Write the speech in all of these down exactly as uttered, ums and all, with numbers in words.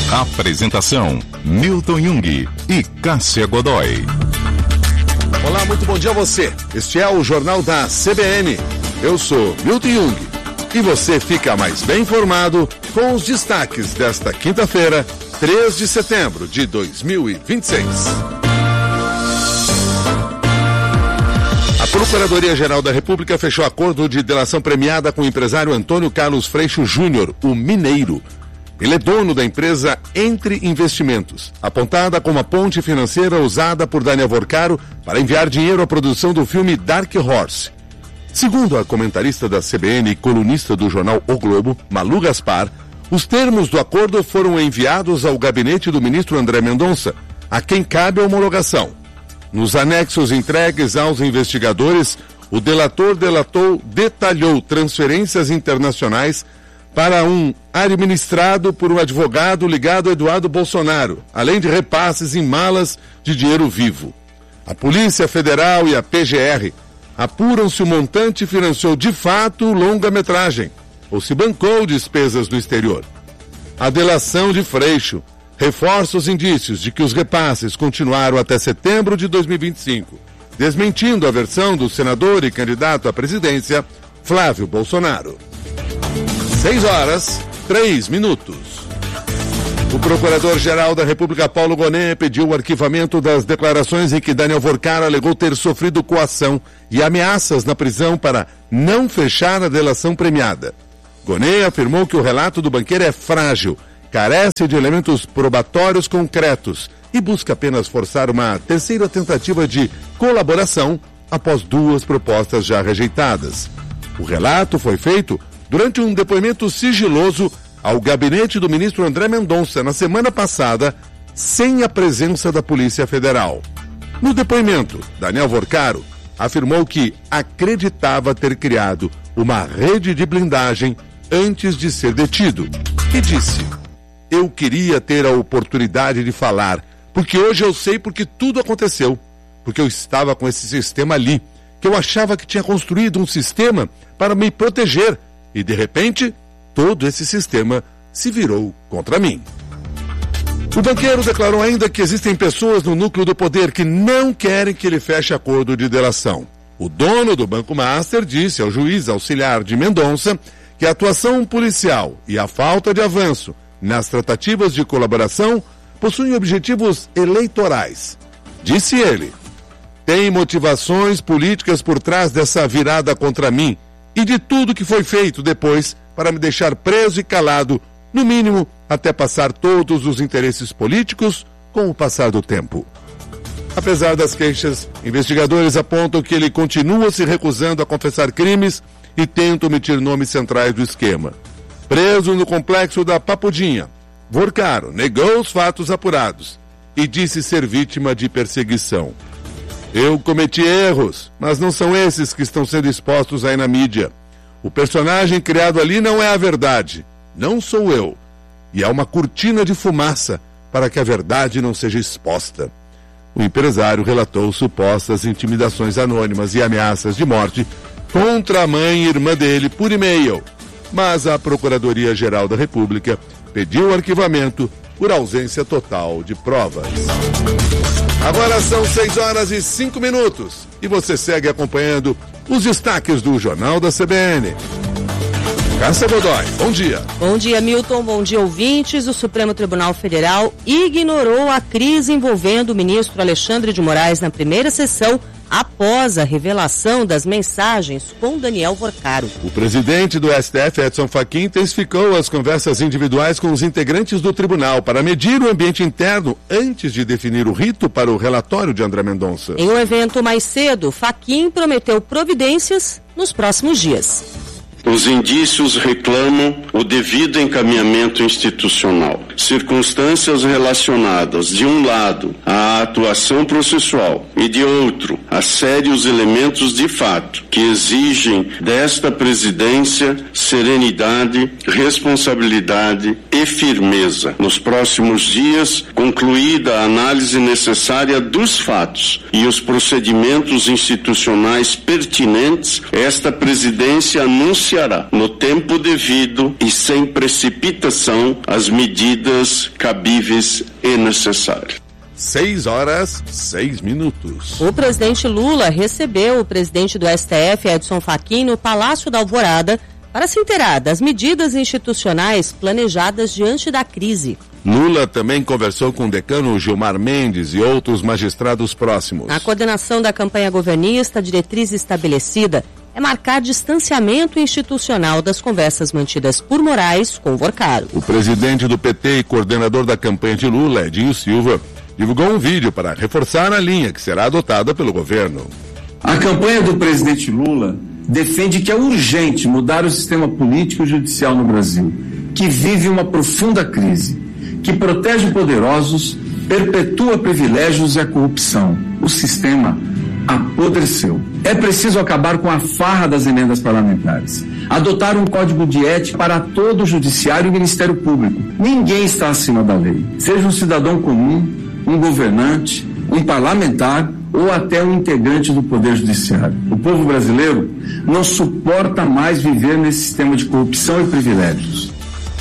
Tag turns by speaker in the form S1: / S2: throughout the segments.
S1: Apresentação: Milton Jung e Cássia Godoy.
S2: Olá, muito bom dia a você. Este é o Jornal da C B N. Eu sou Milton Jung e você fica mais bem informado com os destaques desta quinta-feira, três de setembro de dois mil e vinte e seis. A Procuradoria-Geral da República fechou acordo de delação premiada com o empresário Antônio Carlos Freixo Júnior, o Mineiro. Ele é dono da empresa Entre Investimentos, apontada como a ponte financeira usada por Daniel Vorcaro para enviar dinheiro à produção do filme Dark Horse. Segundo a comentarista da C B N e colunista do jornal O Globo, Malu Gaspar, os termos do acordo foram enviados ao gabinete do ministro André Mendonça, a quem cabe a homologação. Nos anexos entregues aos investigadores, o delator delatou, detalhou transferências internacionais para um administrado por um advogado ligado a Eduardo Bolsonaro, além de repasses em malas de dinheiro vivo. A Polícia Federal e a P G R apuram se o montante financiou de fato longa-metragem ou se bancou despesas no exterior. A delação de Freixo reforça os indícios de que os repasses continuaram até setembro de dois mil e vinte e cinco, desmentindo a versão do senador e candidato à presidência, Flávio Bolsonaro. Seis horas, três minutos. O Procurador-Geral da República, Paulo Gonet, pediu o arquivamento das declarações em que Daniel Vorcaro alegou ter sofrido coação e ameaças na prisão para não fechar a delação premiada. Gonet afirmou que o relato do banqueiro é frágil, carece de elementos probatórios concretos e busca apenas forçar uma terceira tentativa de colaboração após duas propostas já rejeitadas. O relato foi feito durante um depoimento sigiloso ao gabinete do ministro André Mendonça na semana passada, sem a presença da Polícia Federal. No depoimento, Daniel Vorcaro afirmou que acreditava ter criado uma rede de blindagem antes de ser detido. E disse: eu queria ter a oportunidade de falar, porque hoje eu sei porque tudo aconteceu, porque eu estava com esse sistema ali, que eu achava que tinha construído um sistema para me proteger, e de repente, todo esse sistema se virou contra mim. O banqueiro declarou ainda que existem pessoas no núcleo do poder que não querem que ele feche acordo de delação. O dono do Banco Master disse ao juiz auxiliar de Mendonça que a atuação policial e a falta de avanço nas tratativas de colaboração possuem objetivos eleitorais. Disse ele: tem motivações políticas por trás dessa virada contra mim e de tudo que foi feito depois para me deixar preso e calado, no mínimo até passar todos os interesses políticos com o passar do tempo. Apesar das queixas, investigadores apontam que ele continua se recusando a confessar crimes e tenta omitir nomes centrais do esquema. Preso no complexo da Papudinha, Vorcaro negou os fatos apurados e disse ser vítima de perseguição. Eu cometi erros, mas não são esses que estão sendo expostos aí na mídia. O personagem criado ali não é a verdade, não sou eu. E é uma cortina de fumaça para que a verdade não seja exposta. O empresário relatou supostas intimidações anônimas e ameaças de morte contra a mãe e irmã dele por e-mail, mas a Procuradoria-Geral da República pediu o arquivamento por ausência total de provas. Agora são seis horas e cinco minutos e você segue acompanhando os destaques do Jornal da C B N. Cássia Godoy, bom dia.
S3: Bom dia, Milton, bom dia, ouvintes. O Supremo Tribunal Federal ignorou a crise envolvendo o ministro Alexandre de Moraes na primeira sessão após a revelação das mensagens com Daniel Vorcaro.
S2: O presidente do S T F, Edson Fachin, intensificou as conversas individuais com os integrantes do tribunal para medir o ambiente interno antes de definir o rito para o relatório de André Mendonça.
S3: Em um evento mais cedo, Fachin prometeu providências nos próximos dias.
S4: Os indícios reclamam o devido encaminhamento institucional. Circunstâncias relacionadas, de um lado, à atuação processual e, de outro, a sérios elementos de fato que exigem desta presidência serenidade, responsabilidade e firmeza. Nos próximos dias, concluída a análise necessária dos fatos e os procedimentos institucionais pertinentes, esta presidência anunciará anunciará, no tempo devido e sem precipitação, as medidas cabíveis e necessárias.
S2: Seis horas, seis minutos.
S3: O presidente Lula recebeu o presidente do S T F, Edson Fachin, no Palácio da Alvorada para se inteirar das medidas institucionais planejadas diante da crise.
S2: Lula também conversou com o decano Gilmar Mendes e outros magistrados próximos.
S3: A coordenação da campanha governista, a diretriz estabelecida é marcar distanciamento institucional das conversas mantidas por Moraes com Vorcaro.
S2: O presidente do P T e coordenador da campanha de Lula, Edinho Silva, divulgou um vídeo para reforçar a linha que será adotada pelo governo.
S5: A campanha do presidente Lula defende que é urgente mudar o sistema político e judicial no Brasil, que vive uma profunda crise, que protege poderosos, perpetua privilégios e a corrupção. O sistema apodreceu. É preciso acabar com a farra das emendas parlamentares, adotar um código de ética para todo o judiciário e Ministério Público. Ninguém está acima da lei, seja um cidadão comum, um governante, um parlamentar ou até um integrante do Poder Judiciário. O povo brasileiro não suporta mais viver nesse sistema de corrupção e privilégios.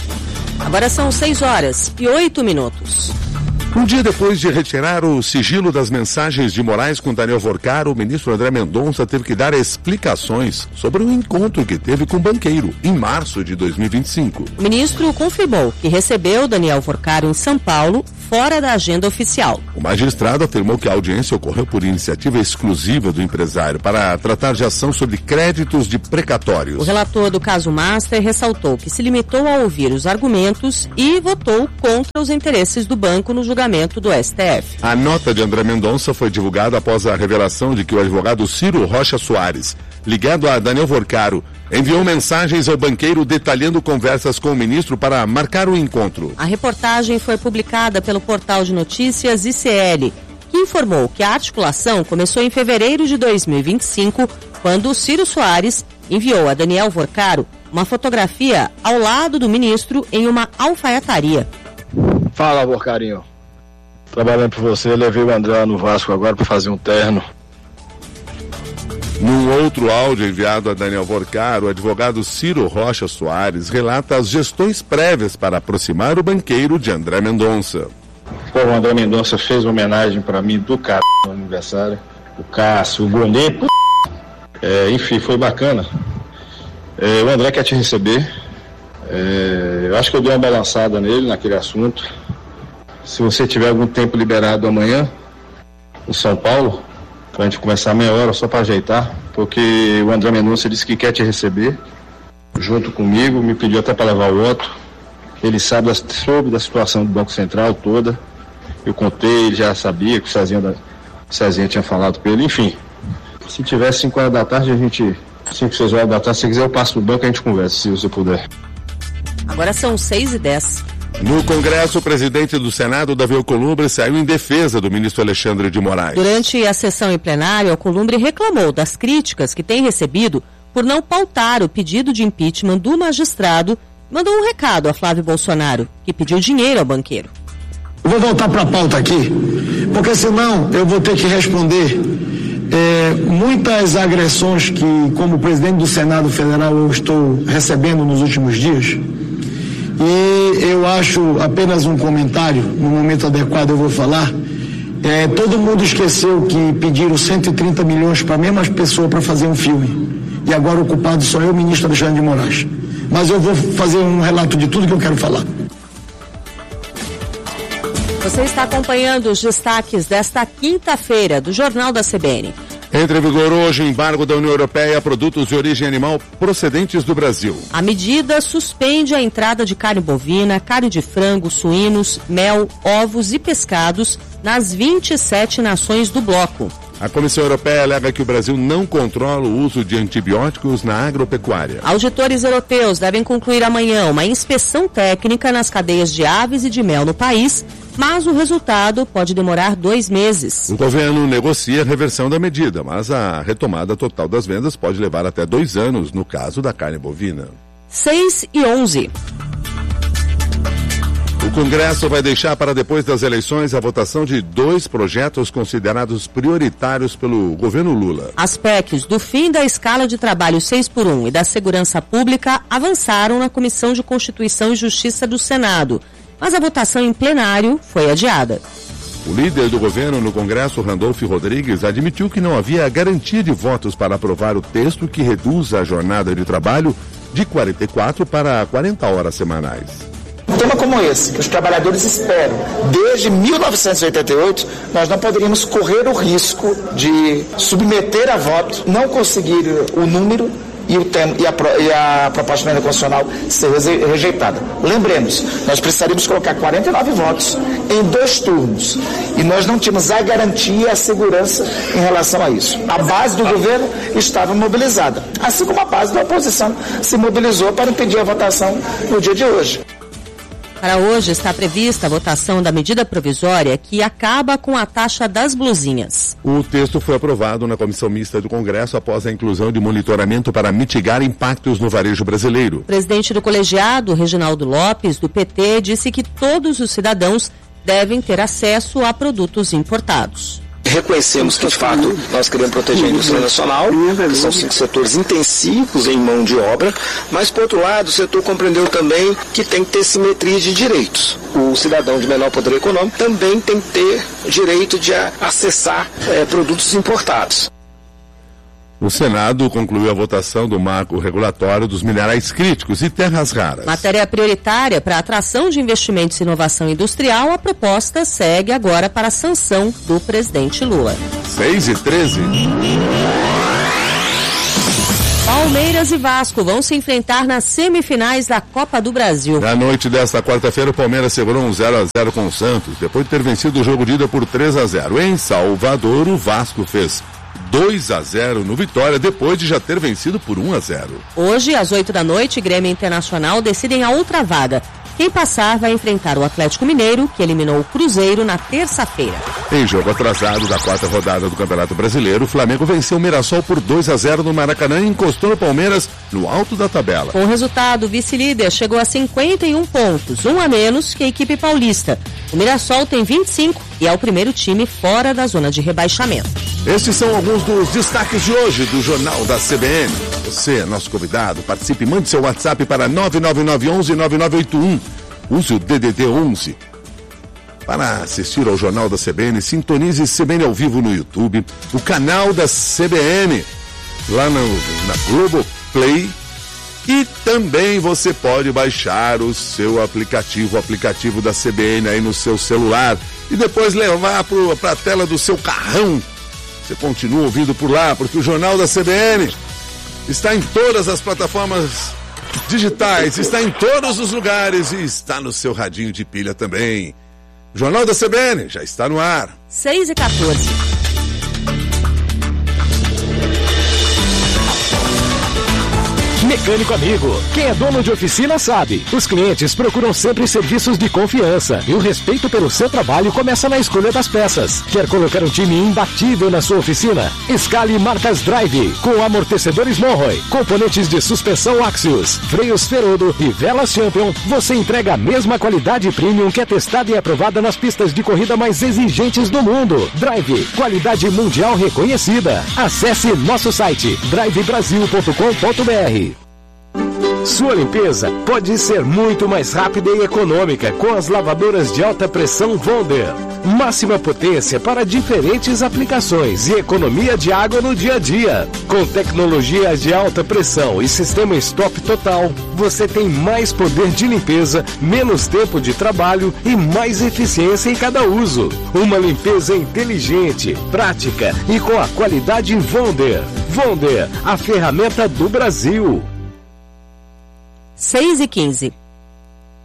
S3: Agora são seis horas e oito minutos.
S2: Um dia depois de retirar o sigilo das mensagens de Moraes com Daniel Vorcaro, o ministro André Mendonça teve que dar explicações sobre o encontro que teve com o banqueiro em março de dois mil e vinte e cinco.
S3: O ministro confirmou que recebeu Daniel Vorcaro em São Paulo, fora da agenda oficial.
S2: O magistrado afirmou que a audiência ocorreu por iniciativa exclusiva do empresário para tratar de ação sobre créditos de precatórios.
S3: O relator do caso Master ressaltou que se limitou a ouvir os argumentos e votou contra os interesses do banco no julgamento do S T F.
S2: A nota de André Mendonça foi divulgada após a revelação de que o advogado Ciro Rocha Soares, ligado a Daniel Vorcaro, enviou mensagens ao banqueiro detalhando conversas com o ministro para marcar o encontro.
S3: A reportagem foi publicada pelo portal de notícias I C L, que informou que a articulação começou em fevereiro de dois mil e vinte e cinco, quando o Ciro Soares enviou a Daniel Vorcaro uma fotografia ao lado do ministro em uma alfaiataria.
S6: Fala, Vorcarinho. Trabalhando por você, levei o André no Vasco agora para fazer um terno.
S2: Num outro áudio enviado a Daniel Vorcaro, o advogado Ciro Rocha Soares relata as gestões prévias para aproximar o banqueiro de André Mendonça.
S6: Pô, o André Mendonça fez uma homenagem para mim do cara no aniversário. O Cássio, o Gonê, p... é, enfim, foi bacana. É, o André quer te receber. É, eu acho que eu dei uma balançada nele naquele assunto. Se você tiver algum tempo liberado amanhã, em São Paulo, pra gente começar meia hora só para ajeitar, porque o André Mendonça disse que quer te receber junto comigo, me pediu até para levar o Otto. Ele sabe das, sobre da situação do Banco Central toda. Eu contei, ele já sabia que o Cezinha, da, o Cezinha tinha falado com ele, enfim. Se tiver cinco horas da tarde, a gente, cinco, seis horas da tarde, se quiser eu passo no banco e a gente conversa, se você puder.
S3: Agora são seis e dez.
S2: No Congresso, o presidente do Senado, Davi Alcolumbre, saiu em defesa do ministro Alexandre de Moraes.
S3: Durante a sessão em plenário, Alcolumbre reclamou das críticas que tem recebido por não pautar o pedido de impeachment do magistrado e mandou um recado a Flávio Bolsonaro, que pediu dinheiro ao banqueiro.
S7: Eu vou voltar para a pauta aqui, porque senão eu vou ter que responder é, muitas agressões que, como presidente do Senado Federal, eu estou recebendo nos últimos dias. E eu acho apenas um comentário, no momento adequado eu vou falar. É, todo mundo esqueceu que pediram cento e trinta milhões para a mesma pessoa para fazer um filme. E agora o culpado sou eu, o ministro Alexandre de Moraes. Mas eu vou fazer um relato de tudo que eu quero falar.
S3: Você está acompanhando os destaques desta quinta-feira do Jornal da C B N.
S2: Entra em vigor hoje o embargo da União Europeia a produtos de origem animal procedentes do Brasil.
S3: A medida suspende a entrada de carne bovina, carne de frango, suínos, mel, ovos e pescados nas vinte e sete nações do bloco.
S2: A Comissão Europeia alega que o Brasil não controla o uso de antibióticos na agropecuária.
S3: Auditores europeus devem concluir amanhã uma inspeção técnica nas cadeias de aves e de mel no país, mas o resultado pode demorar dois meses.
S2: O governo negocia a reversão da medida, mas a retomada total das vendas pode levar até dois anos no caso da carne bovina.
S3: seis e onze.
S2: O Congresso vai deixar para depois das eleições a votação de dois projetos considerados prioritários pelo governo Lula.
S3: As P E Cs do fim da escala de trabalho seis por um e da segurança pública avançaram na Comissão de Constituição e Justiça do Senado, mas a votação em plenário foi adiada.
S2: O líder do governo no Congresso, Randolfo Rodrigues, admitiu que não havia garantia de votos para aprovar o texto que reduz a jornada de trabalho de quarenta e quatro para quarenta horas semanais.
S8: Um tema como esse, que os trabalhadores esperam desde mil novecentos e oitenta e oito, nós não poderíamos correr o risco de submeter a voto, não conseguir o número e, o tema, e, a, e a proposta de emenda constitucional ser rejeitada. Lembremos, nós precisaríamos colocar quarenta e nove votos em dois turnos e nós não tínhamos a garantia e a segurança em relação a isso. A base do governo estava mobilizada, assim como a base da oposição se mobilizou para impedir a votação no dia de hoje.
S3: Para hoje está prevista a votação da medida provisória que acaba com a taxa das blusinhas.
S2: O texto foi aprovado na Comissão Mista do Congresso após a inclusão de monitoramento para mitigar impactos no varejo brasileiro.
S3: O presidente do colegiado, Reginaldo Lopes, do P T, disse que todos os cidadãos devem ter acesso a produtos importados.
S9: Reconhecemos que, de fato, nós queremos proteger a indústria nacional, que são cinco setores intensivos em mão de obra, mas, por outro lado, o setor compreendeu também que tem que ter simetria de direitos. O cidadão de menor poder econômico também tem que ter direito de acessar é, produtos importados.
S2: O Senado concluiu a votação do marco regulatório dos minerais críticos e terras raras.
S3: Matéria prioritária para a atração de investimentos e inovação industrial, a proposta segue agora para a sanção do presidente Lula.
S2: seis e treze.
S3: Palmeiras e Vasco vão se enfrentar nas semifinais da Copa do Brasil.
S2: Na noite desta quarta-feira, o Palmeiras segurou um zero a zero com o Santos, depois de ter vencido o jogo de ida por três a zero. Em Salvador, o Vasco fez dois a zero no Vitória, depois de já ter vencido por um a zero.
S3: Hoje, às oito da noite, Grêmio e Internacional decidem a outra vaga. Quem passar vai enfrentar o Atlético Mineiro, que eliminou o Cruzeiro na terça-feira.
S2: Em jogo atrasado da quarta rodada do Campeonato Brasileiro, o Flamengo venceu o Mirassol por dois a zero no Maracanã e encostou o Palmeiras no alto da tabela.
S3: Com o resultado, o vice-líder chegou a cinquenta e um pontos, um a menos que a equipe paulista. O Mirassol tem vinte e cinco e é o primeiro time fora da zona de rebaixamento.
S2: Estes são alguns dos destaques de hoje do Jornal da C B N. Você, nosso convidado, participe, mande seu WhatsApp para nove nove nove um um nove nove oito um. Use o D D D onze. Para assistir ao Jornal da C B N, sintonize C B N ao vivo no YouTube, o canal da C B N, lá no, na Globoplay. E também você pode baixar o seu aplicativo, o aplicativo da C B N aí no seu celular e depois levar para a tela do seu carrão. Você continua ouvindo por lá, porque o Jornal da C B N está em todas as plataformas digitais, está em todos os lugares e está no seu radinho de pilha também. O Jornal da C B N já está no ar.
S3: seis e quatorze.
S10: Mecânico amigo, quem é dono de oficina sabe. Os clientes procuram sempre serviços de confiança e o respeito pelo seu trabalho começa na escolha das peças. Quer colocar um time imbatível na sua oficina? Escale marcas Drive, com amortecedores Monroe, componentes de suspensão Axios, freios Ferodo e velas Champion. Você entrega a mesma qualidade premium que é testada e aprovada nas pistas de corrida mais exigentes do mundo. Drive, qualidade mundial reconhecida. Acesse nosso site drive brasil ponto com ponto b r. Sua limpeza pode ser muito mais rápida e econômica com as lavadoras de alta pressão Wonder. Máxima potência para diferentes aplicações e economia de água no dia a dia. Com tecnologia de alta pressão e sistema stop total, você tem mais poder de limpeza, menos tempo de trabalho e mais eficiência em cada uso. Uma limpeza inteligente, prática e com a qualidade Wonder. Wonder, a ferramenta do Brasil.
S3: seis e quinze.